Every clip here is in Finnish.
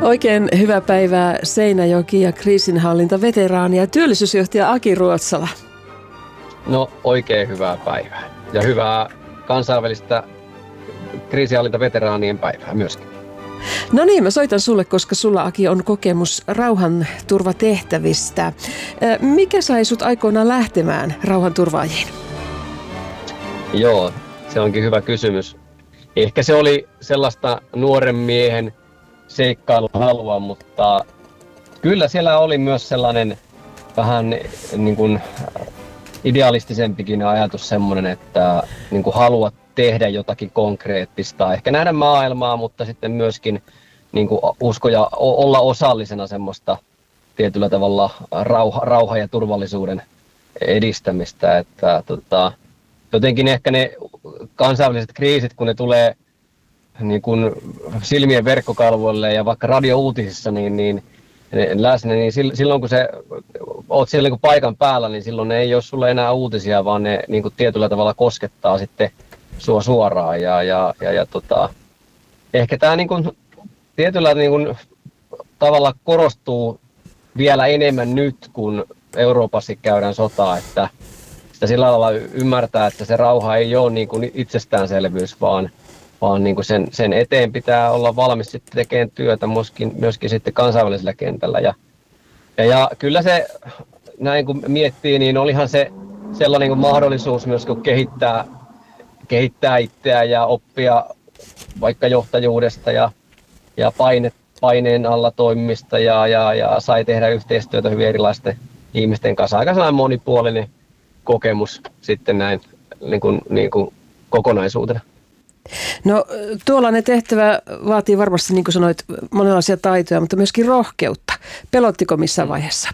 Oikein hyvää päivää Seinäjoki ja kriisinhallintaveteraani ja työllisyysjohtaja Aki Ruotsala. No oikein hyvää päivää ja hyvää kansainvälistä kriisinhallintaveteraanien päivää myöskin. No niin, mä soitan sulle, koska sulla Aki on kokemus rauhanturvatehtävistä. Mikä sai sut aikoinaan lähtemään rauhanturvaajiin? Joo, se onkin hyvä kysymys. Ehkä se oli sellaista nuoren miehen seikkailuhalua, mutta kyllä siellä oli myös sellainen vähän niin kuin idealistisempikin ajatus semmoinen, että niin kuin haluat tehdä jotakin konkreettista, ehkä nähdä maailmaa, mutta sitten myöskin niin kuin usko ja olla osallisena semmoista tietyllä tavalla rauha ja turvallisuuden edistämistä, että jotenkin ehkä ne kansainväliset kriisit, kun ne tulee niin kuin silmien verkkokalvoille ja vaikka radiouutisissa niin läsnä, niin silloin kun oot siellä niin kuin paikan päällä, niin silloin ne ei ole sulle enää uutisia, vaan ne niin kuin tietyllä tavalla koskettaa sitten sua suoraan ehkä tämä niin kuin tietyllä niin kuin tavalla korostuu vielä enemmän nyt, kun Euroopassa käydään sotaa, että sitä sillä lailla ymmärtää, että se rauha ei ole niin kuin itsestäänselvyys, vaan niin kuin sen eteen pitää olla valmis sitten tekemään työtä myöskin sitten kansainvälisellä kentällä. Ja kyllä se, näin kun miettii, niin olihan se sellainen niin kuin mahdollisuus myös kun kehittää itseään ja oppia vaikka johtajuudesta ja paineen alla toimimista ja sai tehdä yhteistyötä hyvin erilaisten ihmisten kanssa. Aika sellainen monipuolinen kokemus sitten näin niin kuin kokonaisuutena. No tuollainen tehtävä vaatii varmasti, niin kuin sanoit, monenlaisia taitoja, mutta myöskin rohkeutta. Pelottiko missään vaiheessa?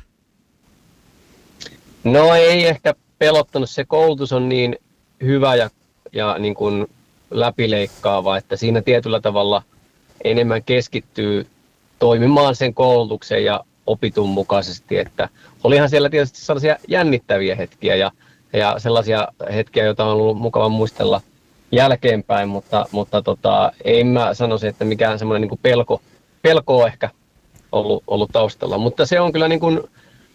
No ei ehkä pelottanut. Se koulutus on niin hyvä ja niin kuin läpileikkaava, että siinä tietyllä tavalla enemmän keskittyy toimimaan sen koulutuksen ja opitun mukaisesti. Että olihan siellä tietysti sellaisia jännittäviä hetkiä ja sellaisia hetkiä, joita on ollut mukava muistella jälkeenpäin, mutta ei mä sanoisi, että mikään semmoinen niin kuin pelko on ehkä ollut taustalla. Mutta se on kyllä niin kuin,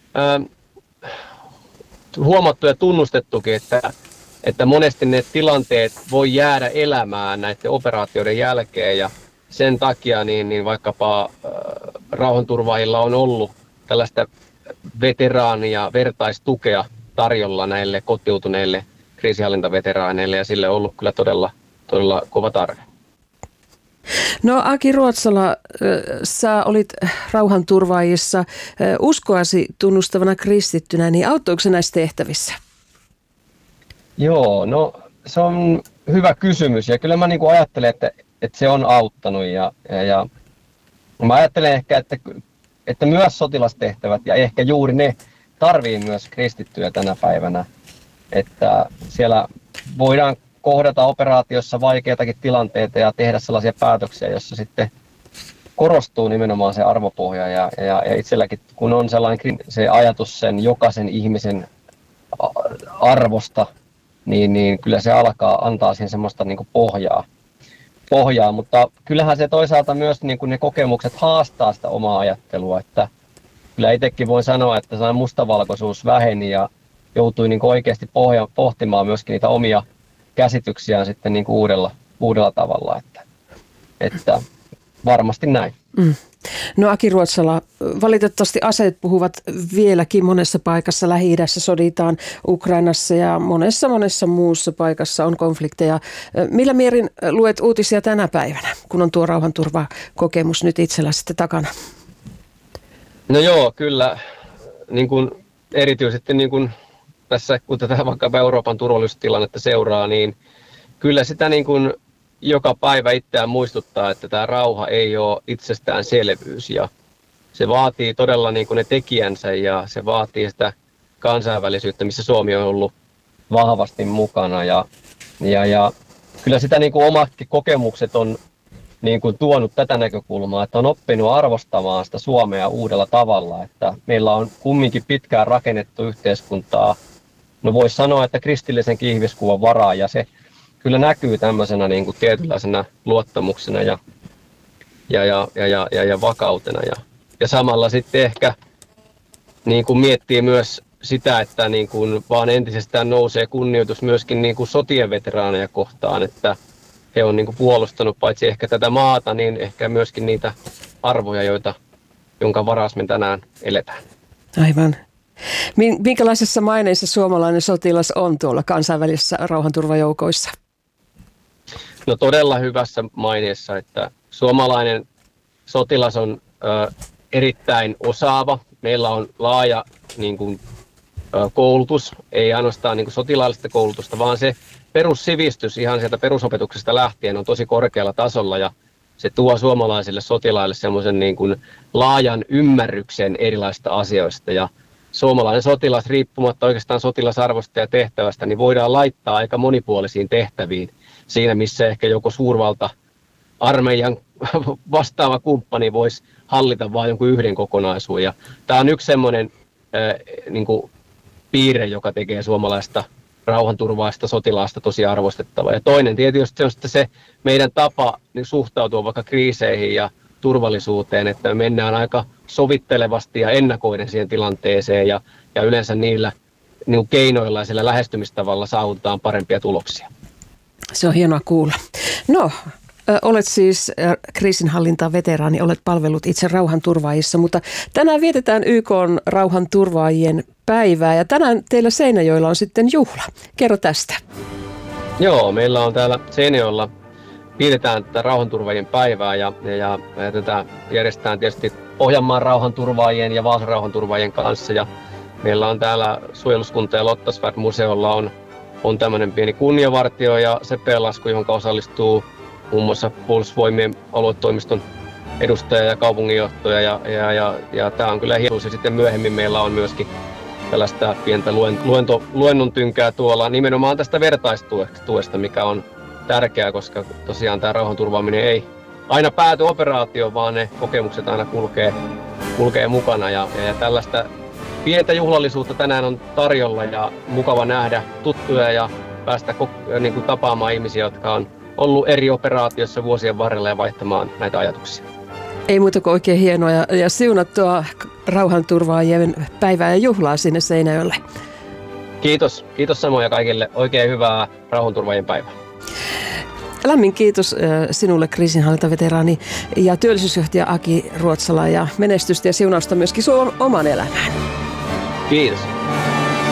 huomattu ja tunnustettukin, että monesti ne tilanteet voi jäädä elämään näiden operaatioiden jälkeen ja sen takia niin vaikkapa rauhanturvaajilla on ollut tällaista veteraani- ja vertaistukea tarjolla näille kotiutuneille kriisinhallintaveteraaneille ja sille on ollut kyllä todella kova tarve. No Aki Ruotsala, sä olit rauhanturvaajissa uskoasi tunnustavana kristittynä, niin auttoiko se näissä tehtävissä? Joo, no se on hyvä kysymys ja kyllä mä niin kuin ajattelen, että se on auttanut ja mä ajattelen ehkä, että myös sotilastehtävät ja ehkä juuri ne tarvii myös kristittyjä tänä päivänä, että siellä voidaan kohdata operaatiossa vaikeitakin tilanteita ja tehdä sellaisia päätöksiä, joissa sitten korostuu nimenomaan se arvopohja ja itselläkin kun on sellainen se ajatus sen jokaisen ihmisen arvosta, niin kyllä se antaa siihen semmoista niin kuin pohjaa, mutta kyllähän se toisaalta myös niin kuin ne kokemukset haastaa sitä omaa ajattelua, että kyllä itsekin voin sanoa, että sellainen mustavalkoisuus väheni ja joutui niin kuin oikeasti pohtimaan myöskin niitä omia käsityksiään sitten niin kuin uudella tavalla, että varmasti näin. No Aki Ruotsala, valitettavasti aseet puhuvat vieläkin monessa paikassa. Lähi-idässä soditaan, Ukrainassa ja monessa muussa paikassa on konflikteja. Millä mielin luet uutisia tänä päivänä, kun on tuo rauhanturvakokemus nyt itsellä sitten takana? No joo, kyllä. Niin kuin erityisesti niin kuin tässä, kun tätä vaikka Euroopan turvallisuustilannetta seuraa, niin kyllä sitä niin kuin joka päivä itseään muistuttaa, että tämä rauha ei ole itsestäänselvyys ja se vaatii todella niin kuin ne tekijänsä ja se vaatii sitä kansainvälisyyttä, missä Suomi on ollut vahvasti mukana ja kyllä sitä niin kuin omatkin kokemukset on niin kuin tuonut tätä näkökulmaa, että on oppinut arvostamaan sitä Suomea uudella tavalla, että meillä on kumminkin pitkään rakennettu yhteiskuntaa, no voisi sanoa, että kristillisen ihmiskuvan varaa ja se kyllä näkyy tämmöisenä niin kuin tietynlaisena luottamuksena ja vakautena. Ja samalla sitten ehkä niin kuin miettii myös sitä, että niin kuin vaan entisestään nousee kunnioitus myöskin niin kuin sotien veteraaneja kohtaan, että he on niin kuin puolustanut paitsi ehkä tätä maata, niin ehkä myöskin niitä arvoja, jonka varas me tänään eletään. Aivan. Minkälaisessa maineessa suomalainen sotilas on tuolla kansainvälisissä rauhanturvajoukoissa? No todella hyvässä maineessa, että suomalainen sotilas on erittäin osaava. Meillä on laaja niin kuin, koulutus, ei ainoastaan niin kuin sotilaallista koulutusta, vaan se perussivistys ihan sieltä perusopetuksesta lähtien on tosi korkealla tasolla ja se tuo suomalaisille sotilaille semmoisen niin kuin laajan ymmärryksen erilaisista asioista ja suomalainen sotilas riippumatta oikeastaan sotilasarvosta ja tehtävästä, niin voidaan laittaa aika monipuolisiin tehtäviin siinä, missä ehkä joko suurvalta armeijan vastaava kumppani voisi hallita vain jonkun yhden kokonaisuuden. Ja tämä on yksi semmoinen niin kuin piirre, joka tekee suomalaista rauhanturvaista sotilaasta tosi arvostettavaa. Ja toinen tietysti on sitten se meidän tapa niin suhtautua vaikka kriiseihin ja turvallisuuteen, että me mennään aika sovittelevasti ja ennakoiden siihen tilanteeseen ja yleensä niillä niin keinoilla ja sillä lähestymistavalla saavutetaan parempia tuloksia. Se on hienoa kuulla. No, olet siis kriisinhallintaveteraani, olet palvellut itse rauhanturvaajissa, mutta tänään vietetään YK:n rauhanturvaajien päivää ja tänään teillä Seinäjoella on sitten juhla. Kerro tästä. Joo, meillä on täällä Seinäjoella, vietetään tätä rauhanturvaajien päivää ja tätä järjestetään tietysti Pohjanmaan rauhanturvaajien ja Vaasan rauhanturvaajien kanssa ja meillä on täällä suojeluskunta ja Lottasvärd-museolla on tämmöinen pieni kunniavartio ja sepealasku, johon osallistuu muun muassa Puolustusvoimien aluetoimiston edustaja ja kaupunginjohtaja ja tämä on kyllä hieno. Ja sitten myöhemmin meillä on myöskin tällaista pientä luennon tynkää tuolla nimenomaan tästä vertaistuesta, mikä on tärkeää, koska tosiaan tämä rauhanturvaaminen ei aina pääty operaatioon, vaan ne kokemukset aina kulkee mukana ja tällaista pientä juhlallisuutta tänään on tarjolla ja mukava nähdä tuttuja ja päästä niin kuin tapaamaan ihmisiä, jotka on ollut eri operaatioissa vuosien varrella ja vaihtamaan näitä ajatuksia. Ei muuta kuin oikein hienoa ja siunattua rauhanturvaajien päivää ja juhlaa sinne Seinäjoelle. Kiitos samoin kaikille. Oikein hyvää rauhanturvaajien päivää. Lämmin kiitos sinulle kriisinhallintaveteraani ja työllisyysjohtaja Aki Ruotsala ja menestystä ja siunausta myöskin sun oman elämään. Kiitos.